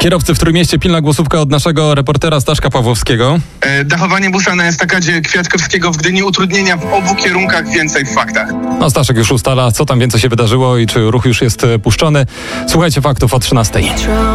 Kierowcy w Trójmieście, pilna głosówka od naszego reportera Staszka Pawłowskiego. Dachowanie busa na estakadzie Kwiatkowskiego w Gdyni, utrudnienia w obu kierunkach, więcej w faktach. No, Staszek już ustala, co tam więcej się wydarzyło i czy ruch już jest puszczony. Słuchajcie faktów o 13:00.